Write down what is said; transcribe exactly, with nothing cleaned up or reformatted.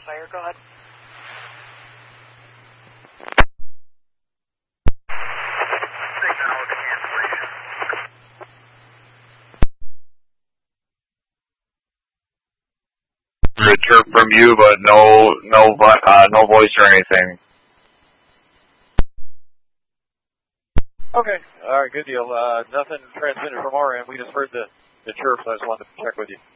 fire. Go ahead. A chirp from you, but no, no, uh, no voice or anything. Okay, all right, good deal. Uh, nothing transmitted from our end. We just heard the, the chirp, so I just wanted to check with you.